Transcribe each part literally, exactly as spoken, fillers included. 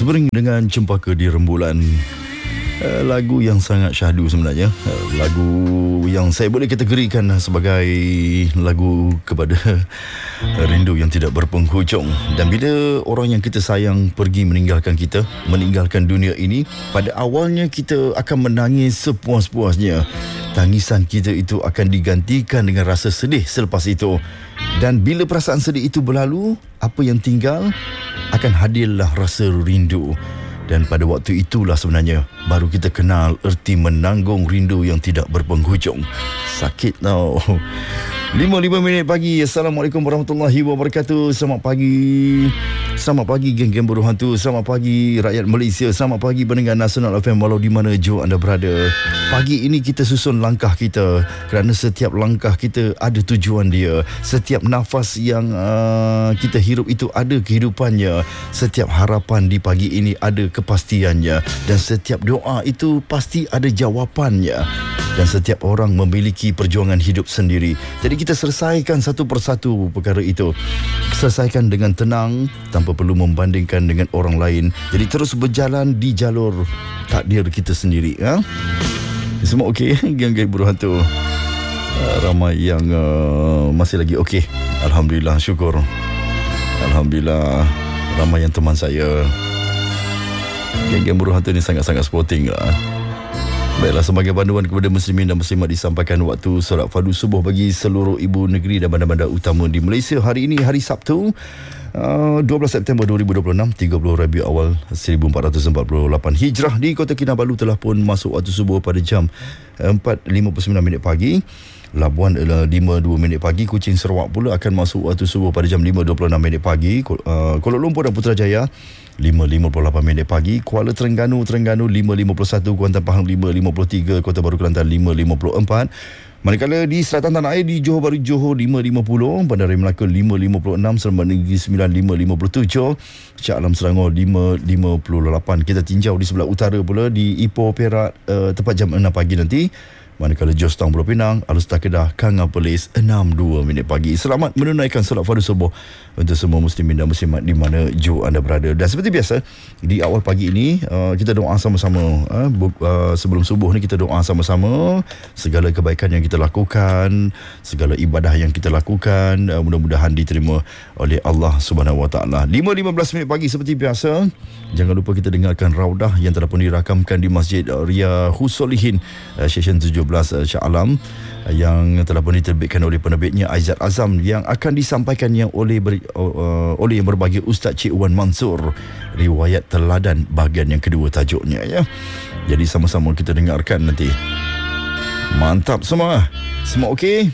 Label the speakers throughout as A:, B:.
A: Sembering dengan Cempaka di Rembulan. Uh, lagu yang sangat syahdu sebenarnya. Uh, lagu yang saya boleh kategorikan sebagai lagu kepada rindu yang tidak berpenghujung. Dan bila orang yang kita sayang pergi meninggalkan kita, meninggalkan dunia ini, pada awalnya kita akan menangis sepuas-puasnya. Tangisan kita itu akan digantikan dengan rasa sedih selepas itu. Dan bila perasaan sedih itu berlalu, apa yang tinggal akan hadirlah rasa rindu. Dan pada waktu itulah sebenarnya baru kita kenal erti menanggung rindu yang tidak berpenghujung. Sakit tau. lima puluh lima minit pagi. Assalamualaikum warahmatullahi wabarakatuh. Selamat pagi. Selamat pagi geng-geng buruh hantu. Selamat pagi rakyat Malaysia. Selamat pagi pendengar Nasional F M walau di mana jua anda berada. Pagi ini kita susun langkah kita, kerana setiap langkah kita ada tujuan dia. Setiap nafas yang uh, kita hirup itu ada kehidupannya. Setiap harapan di pagi ini ada kepastiannya. Dan setiap doa itu pasti ada jawapannya. Dan setiap orang memiliki perjuangan hidup sendiri. Jadi kita selesaikan satu persatu perkara itu. Selesaikan dengan tenang tanpa perlu membandingkan dengan orang lain. Jadi terus berjalan di jalur takdir kita sendiri. Ha? Semua okey, geng-geng buruh hantu. Uh, ramai yang uh, masih lagi okey. Alhamdulillah, syukur. Alhamdulillah, ramai yang teman saya. Geng-geng buruh hantu ni sangat-sangat sporting lah. Baiklah, sebagai panduan kepada muslimin dan muslimat disampaikan waktu solat fardu subuh bagi seluruh ibu negeri dan bandar-bandar utama di Malaysia. Hari ini hari Sabtu, uh, dua belas September dua ribu dua puluh enam, tiga puluh Rabiul Awal seribu empat ratus empat puluh lapan Hijrah. Di Kota Kinabalu telah pun masuk waktu subuh pada jam empat lima puluh sembilan minit pagi. Labuan adalah lima dua minit pagi. Kuching Sarawak pula akan masuk waktu subuh pada jam lima dua puluh enam minit pagi. uh, Kuala Lumpur dan Putrajaya lima lima puluh lapan minit pagi. Kuala Terengganu Terengganu lima lima puluh satu. Kuantan Pahang lima lima puluh tiga. Kota Baru Kelantan lima lima puluh empat. Manakala di selatan tanah air, di Johor Bahru Johor lima lima puluh, Bandar Melaka lima lima puluh enam, Seremban Negeri Sembilan lima lima puluh tujuh, Shah Alam Selangor lima lima puluh lapan. Kita tinjau di sebelah utara pula, di Ipoh Perak uh, tepat jam enam pagi nanti. Manakala Jos Tong Pulau Pinang, Alustar Kedah, Kanga Perlis enam dua minit pagi. Selamat menunaikan solat fardu subuh untuk semua muslimin dan muslimat di mana jua anda berada. Dan seperti biasa, di awal pagi ini uh, kita doa sama-sama. uh, uh, Sebelum subuh ni kita doa sama-sama. Segala kebaikan yang kita lakukan, segala ibadah yang kita lakukan, uh, mudah-mudahan diterima oleh Allah Subhanahu Wa Taala. lima lima belas minit pagi seperti biasa. Jangan lupa kita dengarkan Raudah yang telah pun dirakamkan di Masjid Riyahus Solihin, uh, Session tujuh belas uh, Shah Alam, uh, yang telah pun diterbitkan oleh penerbitnya Aizat Azam, yang akan disampaikannya oleh ber, uh, oleh yang berbahagia Ustaz Cik Wan Mansur. Riwayat Teladan bahagian yang kedua tajuknya, ya. Jadi sama-sama kita dengarkan nanti. Mantap semua. Semua okey?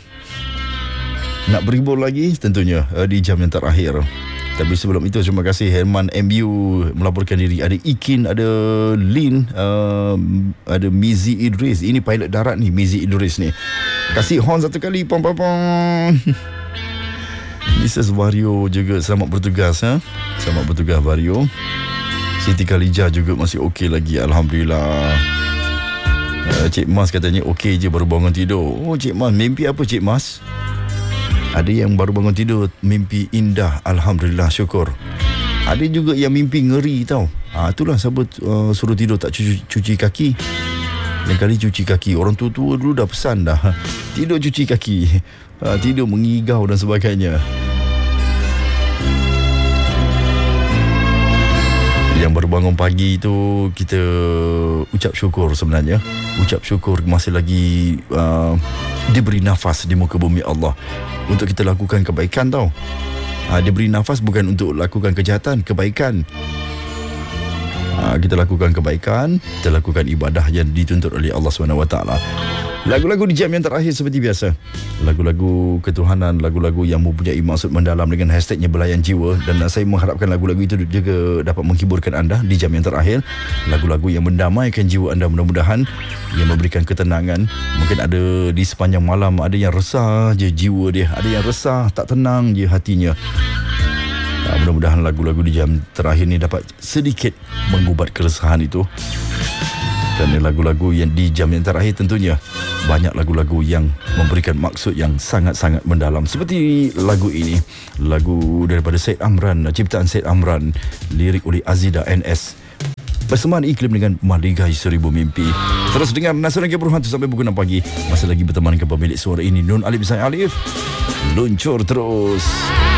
A: Nak berhibur lagi tentunya uh, di jam yang terakhir. Tapi sebelum itu, terima kasih Herman M U melaporkan diri. Ada Ikin, ada Lin, uh, ada Mizi Idris. Ini pilot darat ni, Mizi Idris ni. Kasih horn satu kali. Pom pom pom. Missus Vario juga selamat bertugas. Ha? Selamat bertugas Vario. Siti Khalijah juga masih okey lagi, Alhamdulillah. uh, Cik Mas katanya okey je baru bangun tidur. Oh Cik Mas, mimpi apa Cik Mas? Ada yang baru bangun tidur mimpi indah, Alhamdulillah, syukur. Ada juga yang mimpi ngeri tau. ha, Itulah sebab uh, suruh tidur tak cuci, cuci kaki. Lain kali cuci kaki. Orang tua-tua dulu dah pesan dah, tidur cuci kaki, ha, tidur mengigau dan sebagainya. Yang baru bangun pagi tu, kita ucap syukur sebenarnya. Ucap syukur masih lagi uh, diberi nafas di muka bumi Allah untuk kita lakukan kebaikan tau. Ha, diberi nafas bukan untuk lakukan kejahatan, kebaikan. Ha, kita lakukan kebaikan, kita lakukan ibadah yang dituntut oleh Allah subhanahu wa taala. Lagu-lagu di jam yang terakhir seperti biasa. Lagu-lagu ketuhanan, lagu-lagu yang mempunyai maksud mendalam dengan hashtagnya Belayan Jiwa. Dan saya mengharapkan lagu-lagu itu juga dapat menghiburkan anda di jam yang terakhir. Lagu-lagu yang mendamaikan jiwa anda mudah-mudahan, yang memberikan ketenangan. Mungkin ada di sepanjang malam, ada yang resah je jiwa dia, ada yang resah, tak tenang je hatinya. Ha, mudah-mudahan lagu-lagu di jam terakhir ni dapat sedikit mengubat keresahan itu. Kerana lagu-lagu yang di jam yang terakhir tentunya banyak lagu-lagu yang memberikan maksud yang sangat-sangat mendalam. Seperti lagu ini, lagu daripada Syed Amran, ciptaan Syed Amran, lirik oleh Azida N S. Persembahan iklim dengan Maligai Seribu Mimpi. Terus dengar Nasihat Lagi Berhantu sampai pukul enam pagi. Masih lagi berteman dengan pemilik suara ini, Nun Alif Zain Alif. Luncur terus.